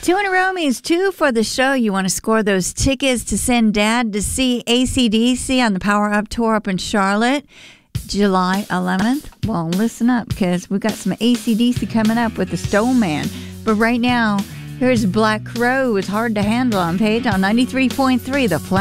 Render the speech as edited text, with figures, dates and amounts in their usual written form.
2 in a row means 2 for the show. You want to score those tickets to send Dad to see AC/DC on the Power Up Tour up in Charlotte, July 11th. Well, listen up, because we got some AC/DC coming up with the Stone Man. But right now, here's Black Crow. It's hard to handle on Page on 93.3, The Planet.